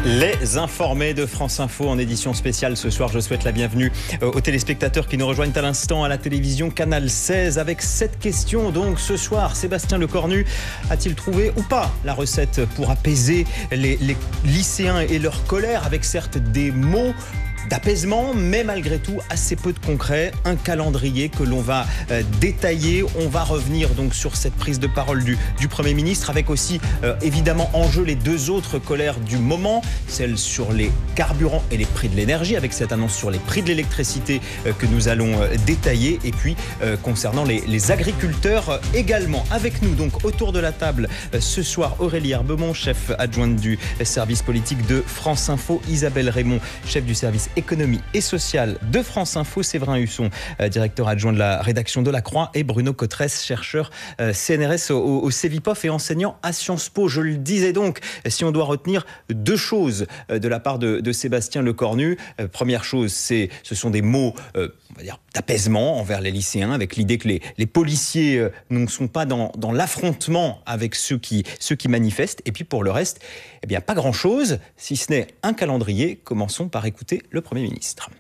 Les informés de France Info en édition spéciale ce soir. Je souhaite la bienvenue aux téléspectateurs qui nous rejoignent à l'instant à la télévision Canal 16 avec cette question. Donc ce soir, Sébastien Lecornu a-t-il trouvé ou pas la recette pour apaiser les lycéens et leur colère avec certes des mots d'apaisement, mais malgré tout assez peu de concret, un calendrier que l'on va détailler. On va revenir donc sur cette prise de parole du Premier ministre avec aussi évidemment en jeu les deux autres colères du moment, celle sur les carburants et les prix de l'énergie avec cette annonce sur les prix de l'électricité que nous allons détailler, et puis concernant les agriculteurs également. Avec nous donc autour de la table ce soir, Aurélie Herbemont, chef adjointe du service politique de France Info, Isabelle Raymond, chef du service économie et sociale de France Info, Séverin Husson, directeur adjoint de la rédaction de La Croix, et Bruno Cotresse, chercheur CNRS au Cevipof et enseignant à Sciences Po. Je le disais donc, si on doit retenir deux choses de la part de Sébastien Lecornu, première chose, ce sont des mots on va dire d'apaisement envers les lycéens, avec l'idée que les policiers ne sont pas dans l'affrontement avec ceux qui manifestent. Et puis pour le reste, eh bien pas grand-chose, si ce n'est un calendrier. Commençons par écouter le Premier ministre.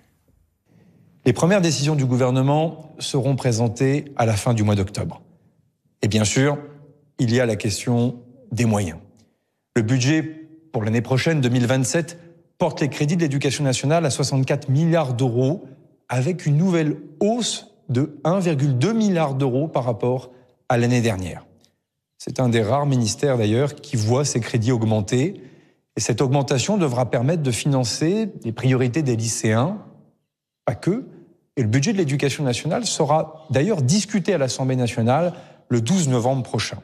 Les premières décisions du gouvernement seront présentées à la fin du mois d'octobre. Et bien sûr, il y a la question des moyens. Le budget pour l'année prochaine, 2027, porte les crédits de l'éducation nationale à 64 milliards d'euros, avec une nouvelle hausse de 1,2 milliard d'euros par rapport à l'année dernière. C'est un des rares ministères d'ailleurs qui voit ses crédits augmenter, et cette augmentation devra permettre de financer les priorités des lycéens, pas que, et le budget de l'éducation nationale sera d'ailleurs discuté à l'Assemblée nationale le 12 novembre prochain.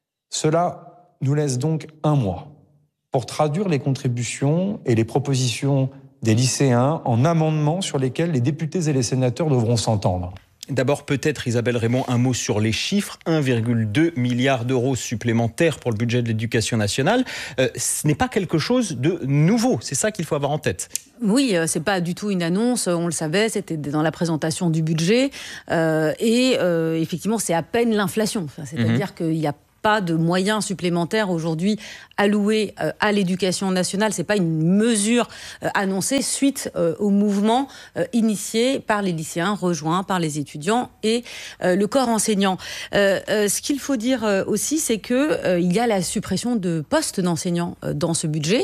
Cela nous laisse donc un mois pour traduire les contributions et les propositions des lycéens en amendements sur lesquels les députés et les sénateurs devront s'entendre. D'abord, peut-être, Isabelle Raymond, un mot sur les chiffres. 1,2 milliard d'euros supplémentaires pour le budget de l'éducation nationale. Ce n'est pas quelque chose de nouveau. C'est ça qu'il faut avoir en tête. Oui, c'est pas du tout une annonce. On le savait, c'était dans la présentation du budget. Effectivement, c'est à peine l'inflation. C'est-à-dire qu'il y a pas de moyens supplémentaires aujourd'hui alloués à l'éducation nationale. C'est pas une mesure annoncée suite au mouvement initié par les lycéens, rejoint par les étudiants et le corps enseignant. Ce qu'il faut dire aussi, c'est que il y a la suppression de postes d'enseignants dans ce budget,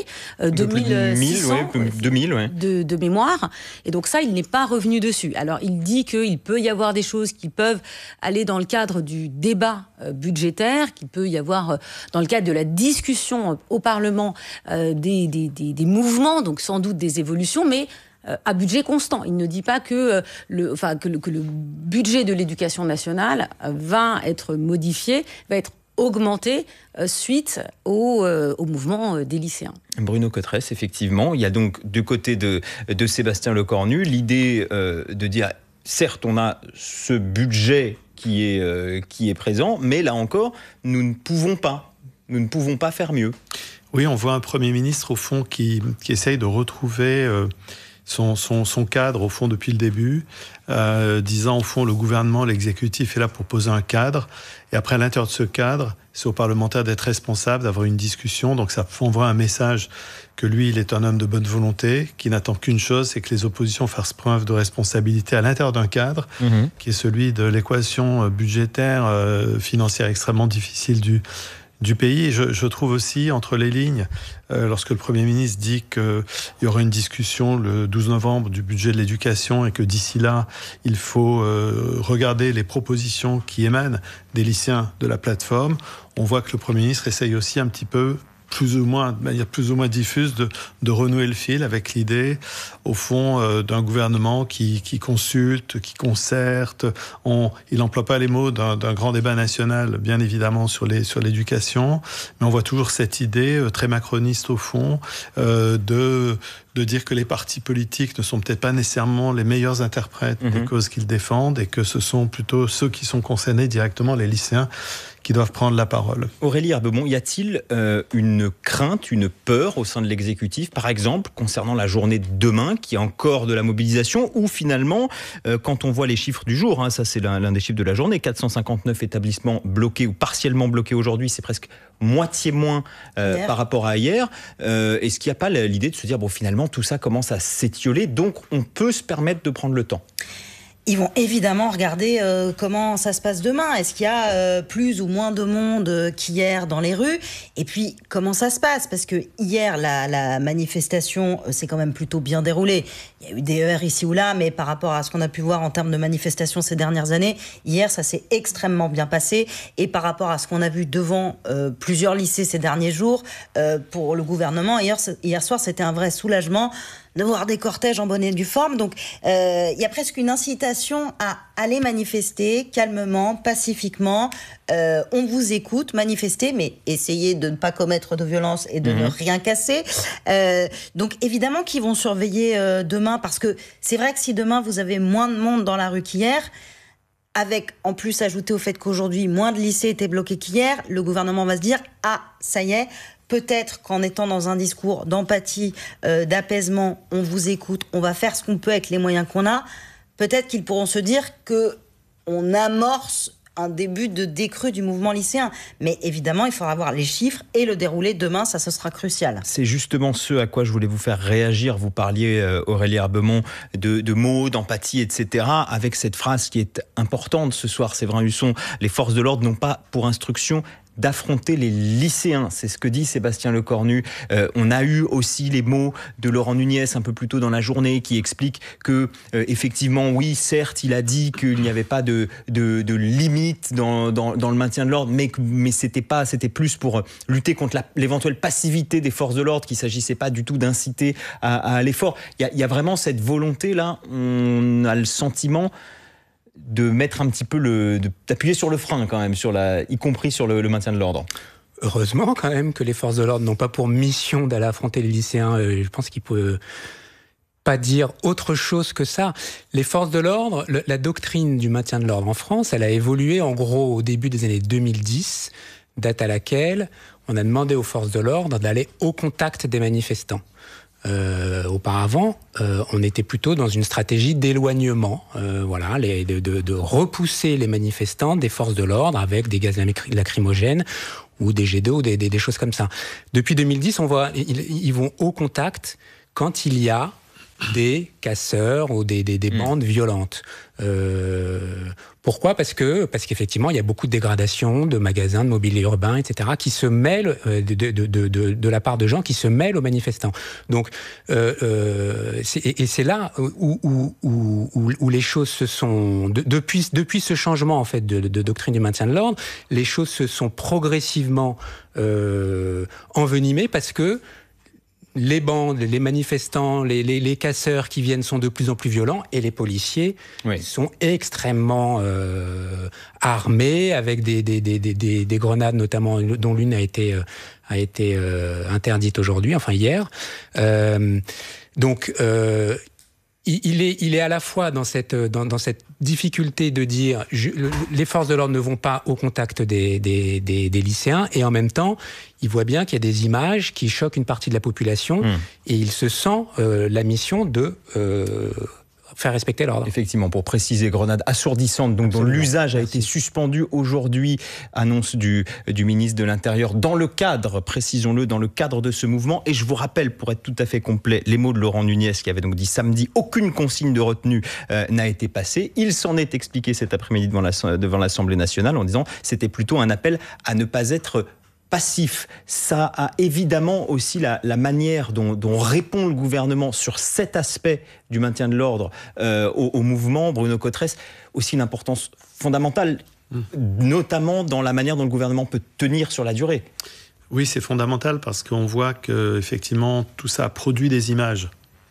2600 de mémoire. Et donc ça, il n'est pas revenu dessus. Alors, il dit qu'il peut y avoir des choses qui peuvent aller dans le cadre du débat budgétaire, qu'il peut y avoir dans le cadre de la discussion au Parlement des mouvements, donc sans doute des évolutions, mais à budget constant. Il ne dit pas que le budget de l'éducation nationale va être modifié, va être augmenté suite au mouvement des lycéens. Bruno Cotresse, effectivement, il y a donc du côté de Sébastien Lecornu l'idée de dire, certes, on a ce budget qui est présent, mais là encore, nous ne pouvons pas faire mieux. Oui, on voit un Premier ministre, au fond, qui essaye de retrouver son cadre, au fond, depuis le début, disant, au fond, le gouvernement, l'exécutif est là pour poser un cadre, et après, à l'intérieur de ce cadre, c'est aux parlementaires d'être responsables, d'avoir une discussion, donc ça envoie un message que lui, il est un homme de bonne volonté, qui n'attend qu'une chose, c'est que les oppositions fassent preuve de responsabilité à l'intérieur d'un cadre, qui est celui de l'équation budgétaire, financière extrêmement difficile du pays. Et je trouve aussi, entre les lignes, lorsque le Premier ministre dit qu'il y aura une discussion le 12 novembre du budget de l'éducation et que d'ici là, il faut regarder les propositions qui émanent des lycéens de la plateforme, on voit que le Premier ministre essaye aussi un petit peu, de manière plus ou moins diffuse, de renouer le fil avec l'idée, au fond, d'un gouvernement qui consulte, qui concerte. Il n'emploie pas les mots d'un grand débat national, bien évidemment, sur l'éducation, mais on voit toujours cette idée très macroniste, au fond, de dire que les partis politiques ne sont peut-être pas nécessairement les meilleurs interprètes des causes qu'ils défendent, et que ce sont plutôt ceux qui sont concernés directement, les lycéens, doivent prendre la parole. Aurélie Herbemont, y a-t-il une crainte, une peur au sein de l'exécutif, par exemple, concernant la journée de demain, qui est encore de la mobilisation, ou finalement, quand on voit les chiffres du jour, ça c'est l'un des chiffres de la journée, 459 établissements bloqués ou partiellement bloqués aujourd'hui, c'est presque moitié moins par rapport à hier. Est-ce qu'il n'y a pas l'idée de se dire, finalement, tout ça commence à s'étioler, donc on peut se permettre de prendre le temps? Ils vont évidemment regarder comment ça se passe demain. Est-ce qu'il y a plus ou moins de monde qu'hier dans les rues? Et puis, comment ça se passe? Parce que hier, la manifestation s'est quand même plutôt bien déroulée. Il y a eu des heurts ici ou là, mais par rapport à ce qu'on a pu voir en termes de manifestations ces dernières années, hier, ça s'est extrêmement bien passé. Et par rapport à ce qu'on a vu devant plusieurs lycées ces derniers jours, pour le gouvernement, hier soir, c'était un vrai soulagement de voir des cortèges en bonne et due forme. Donc, il y a presque une incitation à aller manifester calmement, pacifiquement. On vous écoute, manifester, mais essayez de ne pas commettre de violence et de ne rien casser. Donc, évidemment qu'ils vont surveiller demain, parce que c'est vrai que si demain, vous avez moins de monde dans la rue qu'hier, avec, en plus, ajouté au fait qu'aujourd'hui, moins de lycées étaient bloqués qu'hier, le gouvernement va se dire « Ah, ça y est ». Peut-être qu'en étant dans un discours d'empathie, d'apaisement, on vous écoute, on va faire ce qu'on peut avec les moyens qu'on a. Peut-être qu'ils pourront se dire qu'on amorce un début de décrue du mouvement lycéen. Mais évidemment, il faudra voir les chiffres et le déroulé demain, ça, ce sera crucial. C'est justement ce à quoi je voulais vous faire réagir. Vous parliez, Aurélie Herbemont, de mots, d'empathie, etc. Avec cette phrase qui est importante ce soir, Séverin Husson, les forces de l'ordre n'ont pas pour instruction d'affronter les lycéens. C'est ce que dit Sébastien Lecornu. On a eu aussi les mots de Laurent Nunez un peu plus tôt dans la journée qui explique que, effectivement, oui, certes, il a dit qu'il n'y avait pas de limite dans le maintien de l'ordre, mais c'était plus pour lutter contre l'éventuelle passivité des forces de l'ordre, qu'il ne s'agissait pas du tout d'inciter à l'effort. Il y a vraiment cette volonté-là, on a le sentiment de mettre un petit peu d'appuyer sur le frein quand même, y compris sur le maintien de l'ordre. Heureusement quand même que les forces de l'ordre n'ont pas pour mission d'aller affronter les lycéens. Je pense qu'il ne peut pas dire autre chose que ça. Les forces de l'ordre, la doctrine du maintien de l'ordre en France, elle a évolué en gros au début des années 2010, date à laquelle on a demandé aux forces de l'ordre d'aller au contact des manifestants. Auparavant, on était plutôt dans une stratégie d'éloignement, de repousser les manifestants des forces de l'ordre avec des gaz lacrymogènes ou des jets d'eau, des choses comme ça. Depuis 2010, on voit, ils vont au contact quand il y a des casseurs ou des bandes violentes. Pourquoi ? Parce qu'effectivement, il y a beaucoup de dégradations de magasins, de mobilier urbain, etc., qui se mêlent de la part de gens qui se mêlent aux manifestants. Donc, c'est là où les choses se sont depuis ce changement en fait de doctrine du maintien de l'ordre, les choses se sont progressivement envenimées parce que les bandes, les manifestants, les casseurs qui viennent sont de plus en plus violents et les policiers sont extrêmement armés avec des grenades notamment, dont l'une a été interdite aujourd'hui, enfin hier. Donc il est à la fois dans cette difficulté de dire les forces de l'ordre ne vont pas au contact des lycéens, et en même temps il voit bien qu'il y a des images qui choquent une partie de la population et il se sent la mission de faire respecter l'ordre. Effectivement, pour préciser, grenade assourdissante, donc dont l'usage a été suspendu aujourd'hui, annonce du ministre de l'Intérieur, dans le cadre, précisons-le, dans le cadre de ce mouvement. Et je vous rappelle, pour être tout à fait complet, les mots de Laurent Nunez, qui avait donc dit samedi, aucune consigne de retenue n'a été passée. Il s'en est expliqué cet après-midi devant l'Assemblée nationale en disant c'était plutôt un appel à ne pas être passif. Ça a évidemment aussi la manière dont répond le gouvernement sur cet aspect du maintien de l'ordre au mouvement, Bruno Cotresse, aussi une importance fondamentale, notamment dans la manière dont le gouvernement peut tenir sur la durée. Oui, c'est fondamental parce qu'on voit qu'effectivement tout ça a produit des images.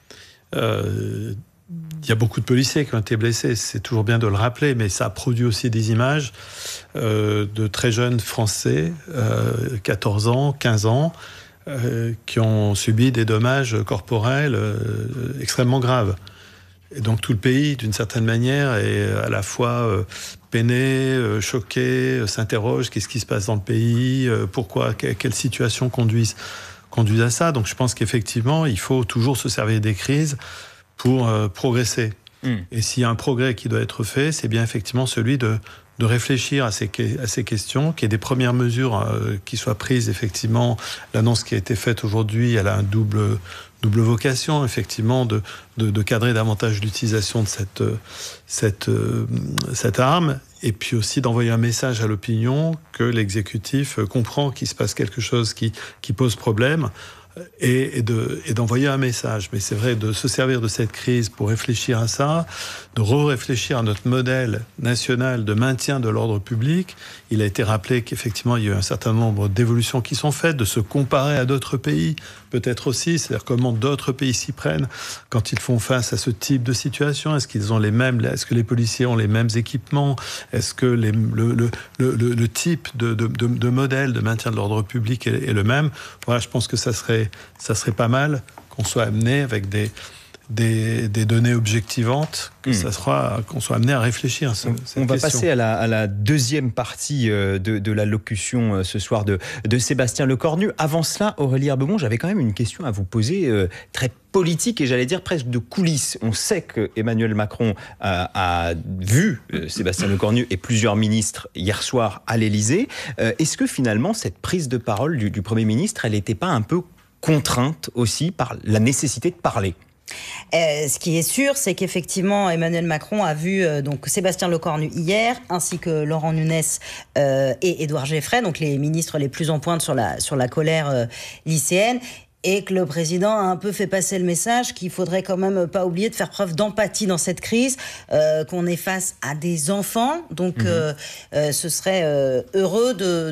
Il y a beaucoup de policiers qui ont été blessés, c'est toujours bien de le rappeler, mais ça a produit aussi des images de très jeunes Français, 14 ans, 15 ans, qui ont subi des dommages corporels extrêmement graves. Et donc tout le pays, d'une certaine manière, est à la fois peinés, choqués, s'interrogent, qu'est-ce qui se passe dans le pays, pourquoi, quelles situations conduisent à ça. Donc je pense qu'effectivement, il faut toujours se servir des crises pour progresser. Et s'il y a un progrès qui doit être fait, c'est bien effectivement celui de réfléchir à ces questions, qu'il y ait des premières mesures qui soient prises. Effectivement, l'annonce qui a été faite aujourd'hui, elle a un double vocation, effectivement, de cadrer davantage l'utilisation de cette arme, et puis aussi d'envoyer un message à l'opinion que l'exécutif comprend qu'il se passe quelque chose qui pose problème, et d'envoyer un message. Mais c'est vrai, de se servir de cette crise pour réfléchir à ça, de réfléchir à notre modèle national de maintien de l'ordre public. Il a été rappelé qu'effectivement, il y a eu un certain nombre d'évolutions qui sont faites, de se comparer à d'autres pays, peut-être aussi, c'est-à-dire comment d'autres pays s'y prennent quand ils font face à ce type de situation. Est-ce que les policiers ont les mêmes équipements? Est-ce que le type de modèle de maintien de l'ordre public est le même? Voilà, je pense que ça serait pas mal qu'on soit amené avec des données objectivantes, qu'on soit amené à réfléchir à cette question. On va passer à la deuxième partie de l'allocution ce soir de Sébastien Lecornu. Avant cela, Aurélie Herbemont, j'avais quand même une question à vous poser, très politique et j'allais dire presque de coulisses. On sait que Emmanuel Macron a vu Sébastien Lecornu et plusieurs ministres hier soir à l'Élysée. Est-ce que finalement cette prise de parole du Premier ministre, elle n'était pas un peu contrainte aussi par la nécessité de parler? Ce qui est sûr, c'est qu'effectivement, Emmanuel Macron a vu donc Sébastien Lecornu hier, ainsi que Laurent Nunez et Édouard Geffray, donc les ministres les plus en pointe sur la colère lycéenne. Et que le président a un peu fait passer le message qu'il faudrait quand même pas oublier de faire preuve d'empathie dans cette crise, qu'on est face à des enfants, donc ce serait heureux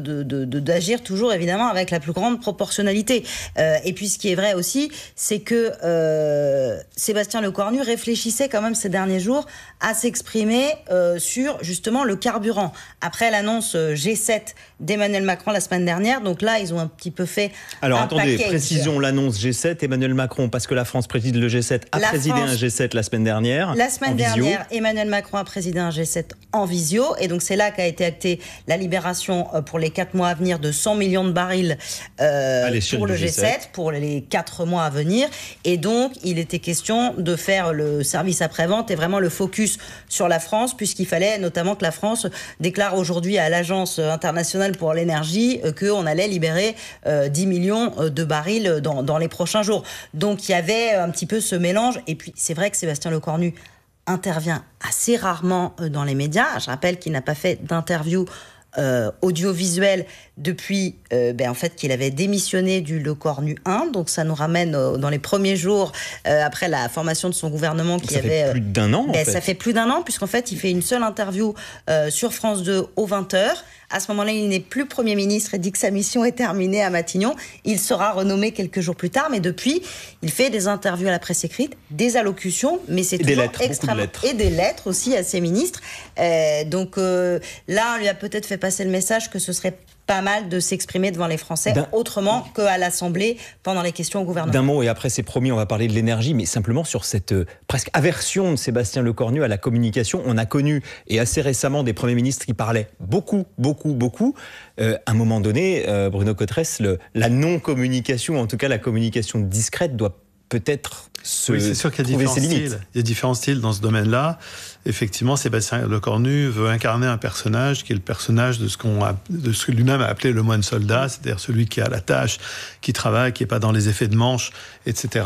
d'agir toujours évidemment avec la plus grande proportionnalité. Et puis ce qui est vrai aussi, c'est que Sébastien Lecornu réfléchissait quand même ces derniers jours à s'exprimer sur justement le carburant. Après l'annonce G7 d'Emmanuel Macron la semaine dernière, donc là ils ont un petit peu fait attendez, précisons l'annonce G7, Emmanuel Macron, parce que la France préside le G7, a présidé un G7 la semaine dernière. La semaine dernière, Emmanuel Macron a présidé un G7 en visio, et donc c'est là qu'a été actée la libération pour les 4 mois à venir de 100 millions de barils pour le G7, pour les 4 mois à venir. Et donc, il était question de faire le service après-vente et vraiment le focus sur la France, puisqu'il fallait notamment que la France déclare aujourd'hui à l'Agence internationale pour l'énergie qu'on allait libérer 10 millions de barils dans les prochains jours. Donc il y avait un petit peu ce mélange. Et puis c'est vrai que Sébastien Lecornu intervient assez rarement dans les médias. Je rappelle qu'il n'a pas fait d'interview audiovisuel depuis en fait qu'il avait démissionné du Lecornu 1, donc ça nous ramène dans les premiers jours après la formation de son gouvernement qui avait plus d'un an. Ça fait plus d'un an, puisqu'en fait il fait une seule interview sur France 2 aux 20h. À ce moment-là, il n'est plus Premier ministre et dit que sa mission est terminée à Matignon. Il sera renommé quelques jours plus tard, mais depuis, il fait des interviews à la presse écrite, des allocutions, mais c'est toujours extrêmement... Et des lettres aussi à ses ministres. Donc là, on lui a peut-être fait passer le message que ce serait pas mal de s'exprimer devant les Français autrement qu'à l'Assemblée pendant les questions au gouvernement. D'un mot, et après c'est promis, on va parler de l'énergie, mais simplement sur cette presque aversion de Sébastien Lecornu à la communication. On a connu, et assez récemment, des premiers ministres qui parlaient beaucoup. À un moment donné, Bruno Cotresse, la non-communication, en tout cas la communication discrète, doit peut-être c'est sûr qu'il y a différents styles. Il y a différents styles dans ce domaine-là. Effectivement, Sébastien Lecornu veut incarner un personnage qui est le personnage de ce que lui-même a appelé le moine soldat, c'est-à-dire celui qui a la tâche, qui travaille, qui n'est pas dans les effets de manche, etc.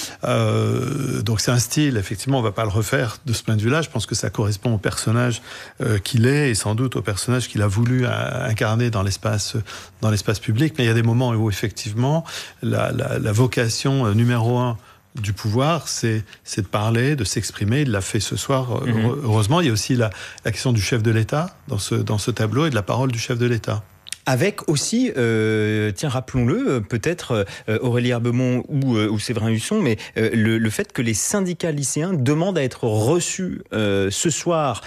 Donc c'est un style, effectivement, on ne va pas le refaire de ce point de vue-là. Je pense que ça correspond au personnage qu'il est et sans doute au personnage qu'il a voulu incarner dans l'espace public. Mais il y a des moments où, effectivement, la vocation numéro 1 du pouvoir, c'est de parler, de s'exprimer. Il l'a fait ce soir, heureusement. Il y a aussi la question du chef de l'État dans ce tableau et de la parole du chef de l'État. Avec aussi, rappelons-le, peut-être Aurélie Herbemont ou Séverin Husson, mais le fait que les syndicats lycéens demandent à être reçus ce soir.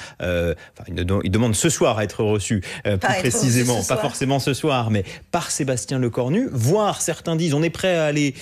Ils demandent ce soir à être reçus, plus précisément, pas forcément ce soir, mais par Sébastien Lecornu. Voire certains disent on est prêt à aller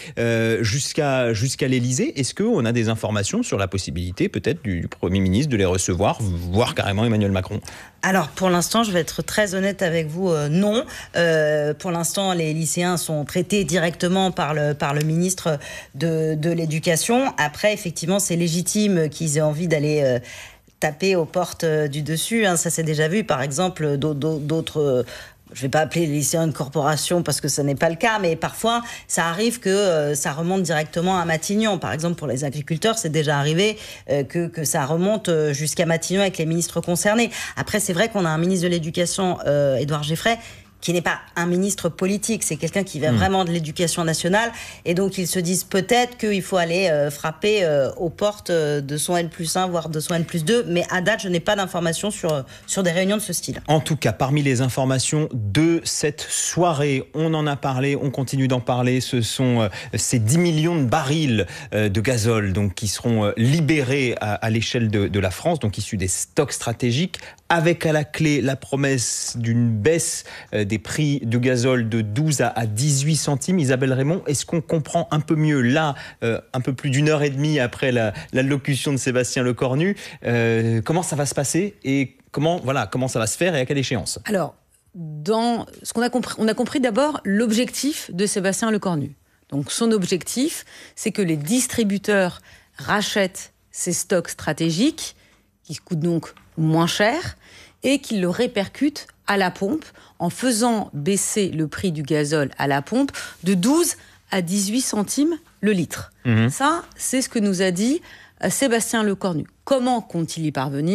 jusqu'à l'Élysée. Est-ce qu'on a des informations sur la possibilité peut-être du Premier ministre de les recevoir, voire carrément Emmanuel Macron? Alors pour l'instant, je vais être très honnête avec vous, non. Pour l'instant, les lycéens sont traités directement par le ministre de l'Éducation. Après, effectivement, c'est légitime qu'ils aient envie d'aller taper aux portes du dessus. Ça s'est déjà vu, par exemple, d'autres... Je ne vais pas appeler les lycéens une corporation parce que ce n'est pas le cas, mais parfois, ça arrive que ça remonte directement à Matignon. Par exemple, pour les agriculteurs, c'est déjà arrivé que ça remonte jusqu'à Matignon avec les ministres concernés. Après, c'est vrai qu'on a un ministre de l'Éducation, Édouard Geffray, qui n'est pas un ministre politique, c'est quelqu'un qui vient vraiment de l'éducation nationale, et donc ils se disent peut-être qu'il faut aller frapper aux portes de son N+1, voire de son N+2, mais à date, je n'ai pas d'informations sur des réunions de ce style. En tout cas, parmi les informations de cette soirée, on en a parlé, on continue d'en parler, ce sont ces 10 millions de barils de gazole donc, qui seront libérés à l'échelle de la France, donc issus des stocks stratégiques, avec à la clé la promesse d'une baisse des prix du gazole de 12 à 18 centimes. Isabelle Raymond, est-ce qu'on comprend un peu mieux là, un peu plus d'1 heure et demie après l'allocution de Sébastien Lecornu, comment ça va se passer et comment ça va se faire et à quelle échéance? Alors, dans ce qu'on a compris, on a compris d'abord l'objectif de Sébastien Lecornu. Donc son objectif, c'est que les distributeurs rachètent ces stocks stratégiques, qui coûtent donc moins cher, et qu'ils le répercutent à la pompe en faisant baisser le prix du gazole à la pompe de 12 à 18 centimes le litre. Ça, c'est ce que nous a dit Sébastien Lecornu. Comment compte-t-il y parvenir ?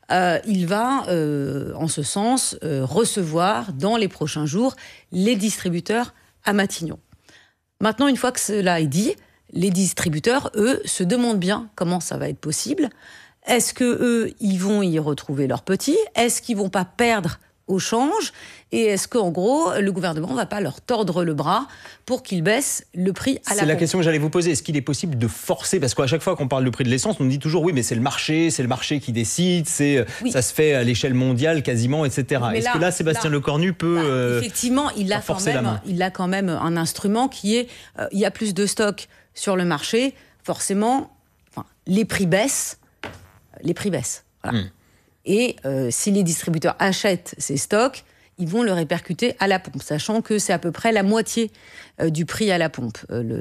Il va, en ce sens, recevoir dans les prochains jours les distributeurs à Matignon. Maintenant, une fois que cela est dit, les distributeurs, eux, se demandent bien comment ça va être possible. Est-ce qu'eux, ils vont y retrouver leurs petits ? Est-ce qu'ils ne vont pas perdre au change ? Et est-ce qu'en gros, le gouvernement ne va pas leur tordre le bras pour qu'ils baissent le prix à la pompe ? C'est la question que j'allais vous poser. Est-ce qu'il est possible de forcer ? Parce qu'à chaque fois qu'on parle du prix de l'essence, on dit toujours oui, mais c'est le marché qui décide, ça se fait à l'échelle mondiale quasiment, etc. Est-ce que là, Sébastien Lecornu peut effectivement, il a quand même un instrument qui est, il y a plus de stocks sur le marché, forcément, les prix baissent. Voilà. Et si les distributeurs achètent ces stocks, ils vont le répercuter à la pompe, sachant que c'est à peu près la moitié du prix à la pompe,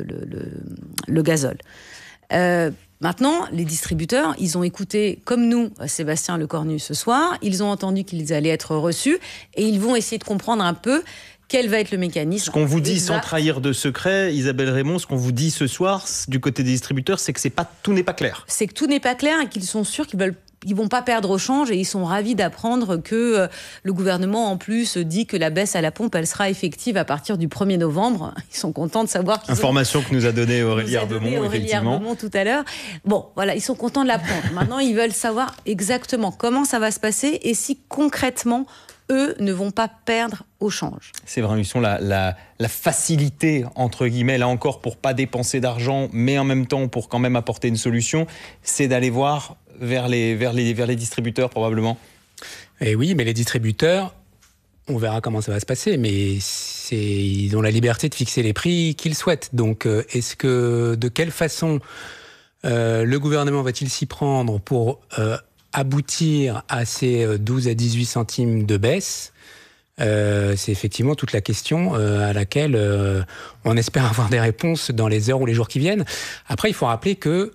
le gazole. Maintenant, les distributeurs, ils ont écouté, comme nous, Sébastien Lecornu ce soir, ils ont entendu qu'ils allaient être reçus, et ils vont essayer de comprendre un peu quel va être le mécanisme. Ce qu'on vous dit sans trahir de secret, Isabelle Raymond, ce qu'on vous dit ce soir du côté des distributeurs, c'est que tout n'est pas clair. C'est que tout n'est pas clair et qu'ils sont sûrs qu'ils vont pas perdre au change, et ils sont ravis d'apprendre que le gouvernement, en plus, dit que la baisse à la pompe, elle sera effective à partir du 1er novembre. Ils sont contents de savoir Information que nous a donnée Aurélie Herbemont, effectivement. Herbemont tout à l'heure. Bon, voilà, ils sont contents de l'apprendre. Maintenant, ils veulent savoir exactement comment ça va se passer et si concrètement, eux ne vont pas perdre au change. Séverin Husson, la facilité, entre guillemets, là encore, pour pas dépenser d'argent, mais en même temps pour quand même apporter une solution, c'est d'aller voir vers les distributeurs, probablement. Et oui, mais les distributeurs, on verra comment ça va se passer, mais ils ont la liberté de fixer les prix qu'ils souhaitent. Donc, de quelle façon le gouvernement va-t-il s'y prendre pour aboutir à ces 12 à 18 centimes de baisse ? C'est effectivement toute la question à laquelle on espère avoir des réponses dans les heures ou les jours qui viennent. Après, il faut rappeler que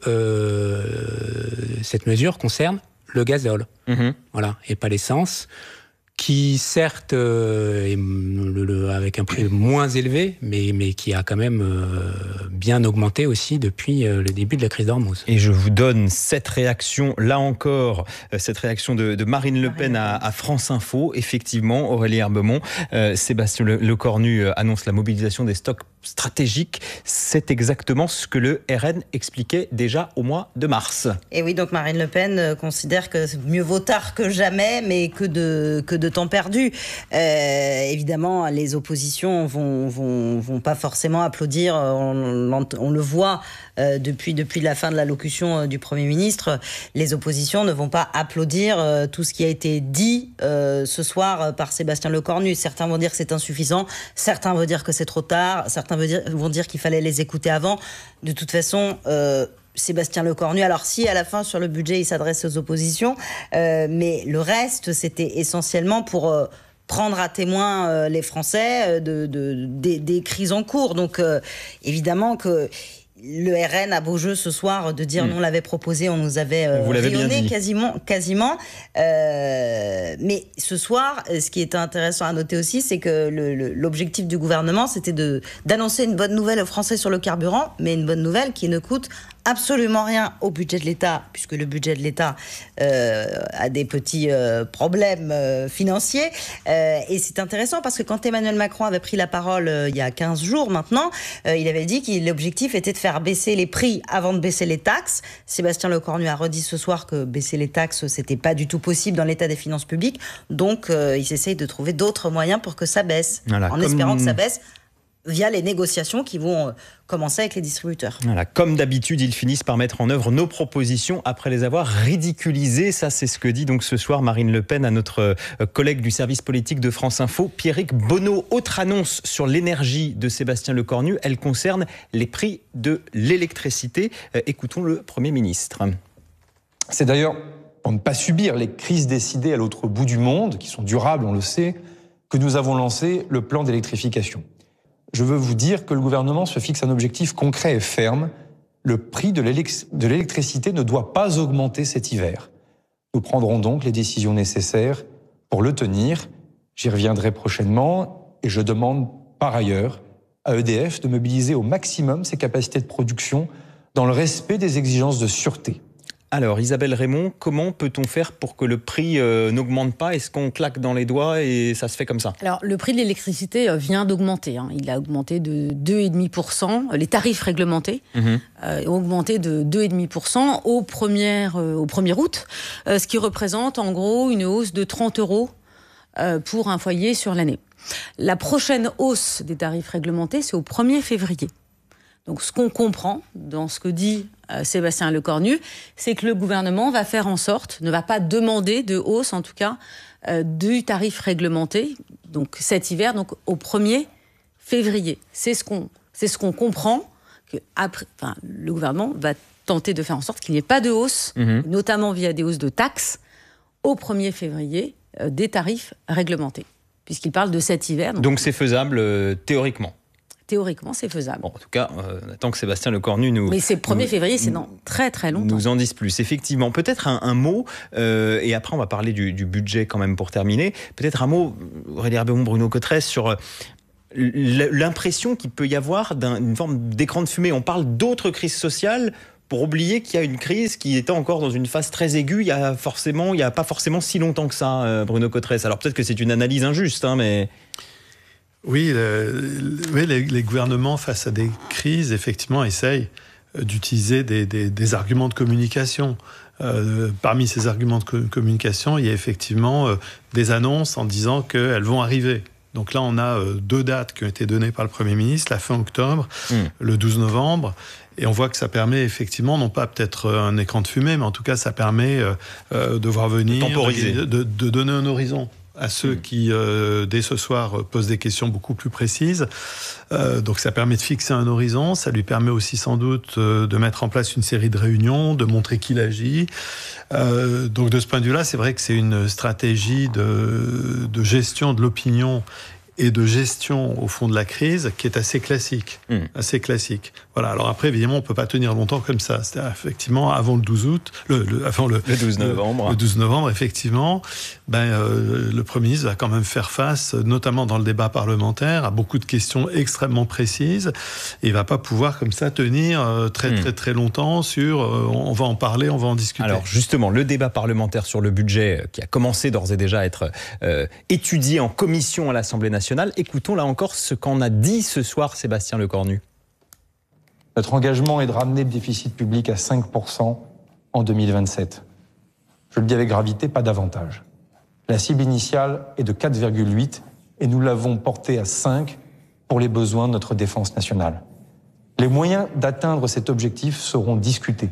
cette mesure concerne le gazole, voilà, et pas l'essence, qui certes est avec un prix moins élevé, mais qui a quand même bien augmenté aussi depuis le début de la crise d'Ormuz. Et je vous donne cette réaction, là encore, cette réaction de Marine Le Pen à France Info. Effectivement, Aurélie Herbemont, Sébastien Lecornu annonce la mobilisation des stocks stratégique. C'est exactement ce que le RN expliquait déjà au mois de mars. Et oui, donc Marine Le Pen considère que mieux vaut tard que jamais, mais que de temps perdu. Évidemment, les oppositions vont pas forcément applaudir. On le voit depuis la fin de l'allocution du Premier ministre. Les oppositions ne vont pas applaudir tout ce qui a été dit ce soir par Sébastien Lecornu. Certains vont dire que c'est insuffisant, certains vont dire que c'est trop tard, certains vont dire qu'il fallait les écouter avant. De toute façon, Sébastien Lecornu, alors si à la fin sur le budget il s'adresse aux oppositions, mais le reste c'était essentiellement pour prendre à témoin les Français des crises en cours. Donc évidemment que le RN a beau jeu ce soir de dire nous on l'avait proposé, on nous avait rayonné quasiment. Mais ce soir, ce qui est intéressant à noter aussi, c'est que l'objectif du gouvernement, c'était d'annoncer une bonne nouvelle aux Français sur le carburant, mais une bonne nouvelle qui ne coûte absolument rien au budget de l'État, puisque le budget de l'État a des petits problèmes financiers. Et c'est intéressant parce que quand Emmanuel Macron avait pris la parole il y a 15 jours maintenant, il avait dit que l'objectif était de faire baisser les prix avant de baisser les taxes. Sébastien Lecornu a redit ce soir que baisser les taxes, c'était pas du tout possible dans l'état des finances publiques. Donc, il s'essaye de trouver d'autres moyens pour que ça baisse, espérant que ça baisse via les négociations qui vont commencer avec les distributeurs. Voilà, comme d'habitude, ils finissent par mettre en œuvre nos propositions après les avoir ridiculisées. Ça, c'est ce que dit donc ce soir Marine Le Pen à notre collègue du service politique de France Info, Pierrick Bonneau. Autre annonce sur l'énergie de Sébastien Lecornu, elle concerne les prix de l'électricité. Écoutons le Premier ministre. C'est d'ailleurs pour ne pas subir les crises décidées à l'autre bout du monde, qui sont durables, on le sait, que nous avons lancé le plan d'électrification. Je veux vous dire que le gouvernement se fixe un objectif concret et ferme. Le prix de l'électricité ne doit pas augmenter cet hiver. Nous prendrons donc les décisions nécessaires pour le tenir. J'y reviendrai prochainement et je demande par ailleurs à EDF de mobiliser au maximum ses capacités de production dans le respect des exigences de sûreté. Alors Isabelle Raymond, comment peut-on faire pour que le prix n'augmente pas ? Est-ce qu'on claque dans les doigts et ça se fait comme ça ? Alors le prix de l'électricité vient d'augmenter. Il a augmenté de 2,5%. Les tarifs réglementés ont augmenté de 2,5% au 1er août, ce qui représente en gros une hausse de 30 € pour un foyer sur l'année. La prochaine hausse des tarifs réglementés, c'est au 1er février. Donc ce qu'on comprend dans ce que dit Sébastien Lecornu, c'est que le gouvernement va faire en sorte, ne va pas demander de hausse en tout cas, du tarif réglementé, donc cet hiver, donc au 1er février. C'est ce qu'on comprend, que le gouvernement va tenter de faire en sorte qu'il n'y ait pas de hausse, notamment via des hausses de taxes, au 1er février, des tarifs réglementés, puisqu'il parle de cet hiver. Donc c'est faisable théoriquement ? Théoriquement, c'est faisable. Bon, en tout cas, on attend que Sébastien Lecornu nous... Mais c'est 1er février, c'est dans très très longtemps. Nous en dise plus. Effectivement, peut-être un mot, et après on va parler du budget quand même pour terminer, peut-être un mot, Aurélie Herbemont, Bruno Cotresse, sur l'impression qu'il peut y avoir d'une forme d'écran de fumée. On parle d'autres crises sociales pour oublier qu'il y a une crise qui était encore dans une phase très aiguë il y a pas forcément si longtemps que ça, Bruno Cotresse. Alors peut-être que c'est une analyse injuste, mais... Oui, les gouvernements, face à des crises, effectivement, essayent d'utiliser des arguments de communication. Parmi ces arguments de communication, il y a effectivement des annonces en disant qu'elles vont arriver. Donc là, on a 2 dates qui ont été données par le Premier ministre, la fin octobre, le 12 novembre. Et on voit que ça permet effectivement, non pas peut-être un écran de fumée, mais en tout cas, ça permet de voir venir, de donner un horizon à ceux qui, dès ce soir, posent des questions beaucoup plus précises. Donc ça permet de fixer un horizon, ça lui permet aussi sans doute de mettre en place une série de réunions, de montrer qu'il agit. Donc de ce point de vue-là, c'est vrai que c'est une stratégie de gestion de l'opinion et de gestion, au fond, de la crise, qui est assez classique. Assez classique. Voilà. Alors après, évidemment, on ne peut pas tenir longtemps comme ça. C'est-à-dire, effectivement, avant le 12 août, avant le 12 novembre. Le 12 novembre, effectivement, le Premier ministre va quand même faire face, notamment dans le débat parlementaire, à beaucoup de questions extrêmement précises. Et il ne va pas pouvoir, comme ça, tenir très longtemps sur on va en parler, on va en discuter. Alors, justement, le débat parlementaire sur le budget, qui a commencé d'ores et déjà à être étudié en commission à l'Assemblée nationale, nationale. Écoutons là encore ce qu'en a dit ce soir Sébastien Lecornu. Notre engagement est de ramener le déficit public à 5% en 2027. Je le dis avec gravité, pas davantage. La cible initiale est de 4,8 et nous l'avons portée à 5 pour les besoins de notre défense nationale. Les moyens d'atteindre cet objectif seront discutés.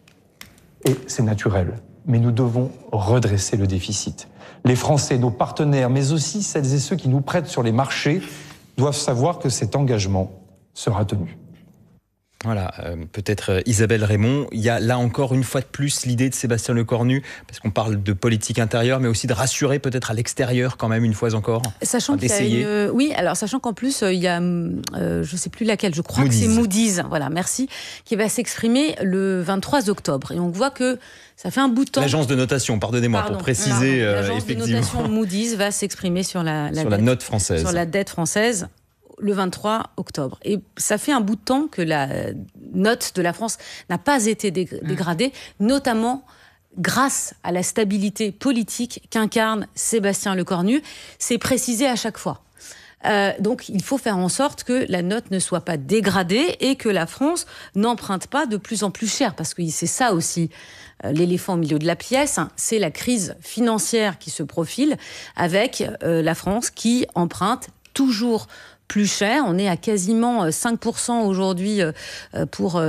Et c'est naturel, mais nous devons redresser le déficit. Les Français, nos partenaires, mais aussi celles et ceux qui nous prêtent sur les marchés, doivent savoir que cet engagement sera tenu. Voilà, peut-être Isabelle Raymond, il y a là encore une fois de plus l'idée de Sébastien Lecornu, parce qu'on parle de politique intérieure, mais aussi de rassurer peut-être à l'extérieur quand même une fois encore. Sachant qu'il y a oui, alors sachant qu'en plus il y a, je ne sais plus laquelle, je crois Moody's. Que c'est Moody's, voilà, merci, qui va s'exprimer le 23 octobre. Et on voit que ça fait un bout de temps. L'agence de notation, pardonnez-moi, pour préciser, l'agence effectivement. de notation Moody's va s'exprimer sur la note française. Sur la dette française. Le 23 octobre. Et ça fait un bout de temps que la note de la France n'a pas été dégradée, notamment grâce à la stabilité politique qu'incarne Sébastien Lecornu. C'est précisé à chaque fois. Donc il faut faire en sorte que la note ne soit pas dégradée et que la France n'emprunte pas de plus en plus cher. Parce que c'est ça aussi, l'éléphant au milieu de la pièce, c'est la crise financière qui se profile avec la France qui emprunte toujours plus cher. On est à quasiment 5% aujourd'hui pour